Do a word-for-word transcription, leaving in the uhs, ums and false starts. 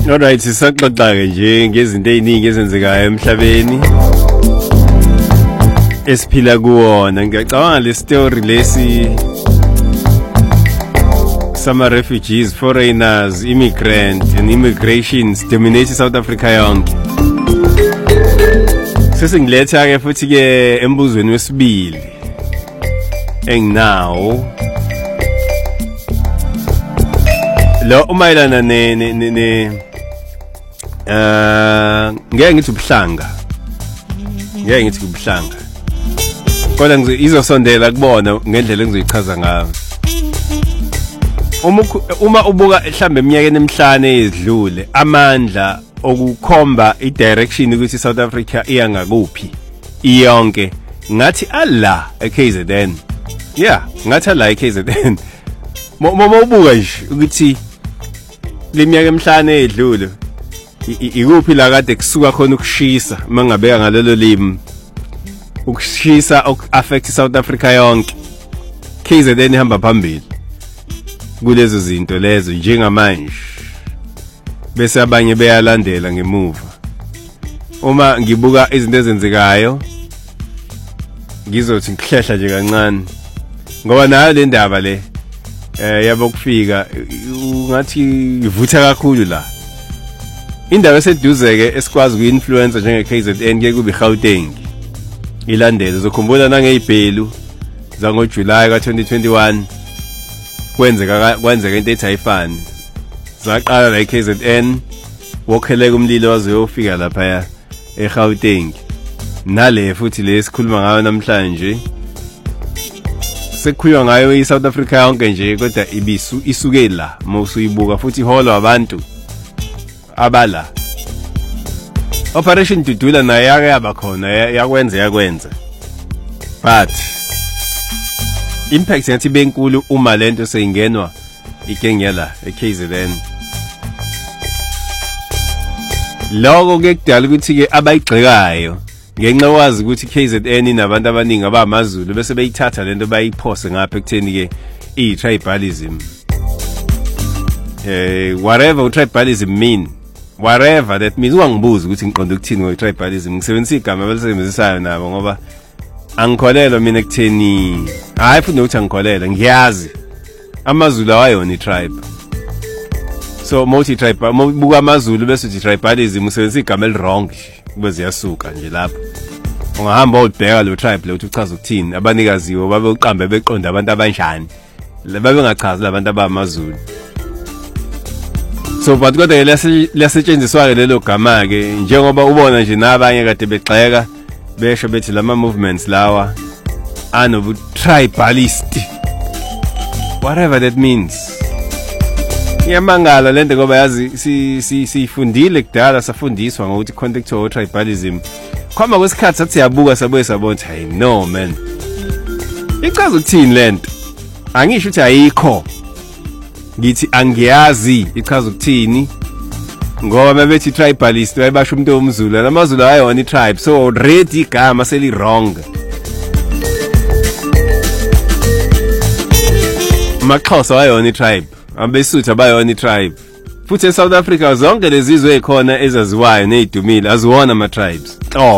Alright, sisaxoxa-ke nje ngezinto eziningi ezenzekayo emhlabeni esiphila kuwona. Ngiyacabanga le story lesi sama refugees, foreigners, immigrants and immigrations dominate South Africa yonke. Sesingiletha-ke futhi-ke embuzweni wesibili enginawo lo umayelana ne ne ne eh ngeke ngithi ubuhlanga ngeke ngithi ubuhlanga kodwa ngizosondela kubona ngendlela engizoyichaza ngayo. Uma uma ubuka mhlambe eminyakeni emihlanu ezidlule amandla okukhomba i-direction ukuthi South Africa iya ngakuphi iyonke ngathi alla e-K Z N. Yeah, ngathi alla e-K Z N. Uma ubuka nje ukuthi leminyaka emihlanu edlule ikuphi la kade kusuka khona ukushisa mangabeka ngalelo limi ukushisa ok-affect South Africa yonke, K Z N ihamba phambili kulezo zinto lezo njengamanje, bese abanye beyalandela ngemuva. Uma ngibuka izinto ezenzekayo ngizothi ngihlehla nje kancane ngoba nayo le ndaba le eh yabo kufika ungathi ivutha kakhulu la. Indaba eseduze-ke esikwazi uku-influencer njenge-K Z N ke kuba iGauteng ilandele. Uzokhumbula nangey'bhelu zangoJulayi ka twenty twenty-one kwenzeka kwenzeka into ethi ayifani, zaqala la i-K Z N wokheleka umlilo waze uyofika lapha eGauteng. Nale futhi le sikhuluma ngayo namhlanje sekukhulunywa ngayo i-South Africa yonke nje, kodwa ibisu isuke la mawusuyibuka futhi iholo abantu abala. Operation Dudula nayo yake yaba khona yakwenza yakwenza, but impact yathi benkulu uma lento seyingenwa igengela e-K Z N. Lokho ke kudala ukuthi ke abayigxekayo ngenxa wazi ukuthi K Z N inabantu abaningi abamaZulu bese beyithatha lento bayiphose ngapha ekutheni ke i-tribalism. Eh whatever tribalism mean, whatever that means, ungangibuza ukuthi ngiqonda ukuthini ngo-tribalism. Ngisebenzisa igama abalisebenzisayo nabo ngoba angikholelwa mina ekutheni, hayi futhi nokuthi angikholelwa, ngiyazi amaZulu awayona i-tribe. So multi tribe buka amaZulu bese uthi tribalism usebenzisa igama eli-wrong kube ziyasuka nje lapho. Ungahamba uyibheka lo tribe lo uthi uchaza ukuthini, abanikaziwe babe uqambe beqonda abantu abanjani, babe ngachazi labantu abamaZulu. So but kodwa liyasetshenziswa-ke lelo gama-ke njengoba ubona nje nabanye kade begxeka besho bethi lama movements lawa anobu-tribalist, whatever that means. Iyamangala lento ngoba yazi siyifundile kudala, safundiswa ngokuthi contextual tribalism. Khoma kwesikhathi sathi siyabuka sabuye sabona ukuthi hayi no man, ichaza ukuthini lento? Angisho ukuthi ayikho, ngithi angiyazi ichaza ukuthini ngoba mabethi tribalist bayibasho umuntu omZulu, namaZulu ayona i-tribe, so already igama seli wrong. amaXhosa ayona i-tribe, abeSuthu abayona i-tribe, futhi eSouth Africa zonke lezi zizwe ekhona ezaziwayo nezidumile aziwona ama-tribes. Oh